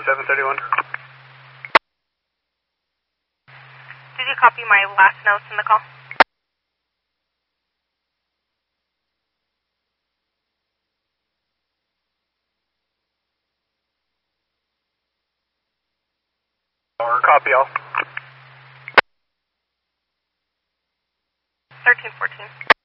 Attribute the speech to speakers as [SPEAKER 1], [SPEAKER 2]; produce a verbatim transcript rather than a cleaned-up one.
[SPEAKER 1] seven thirty-one.
[SPEAKER 2] Did you copy my last notes in the call?
[SPEAKER 1] Or copy all.
[SPEAKER 2] thirteen fourteen.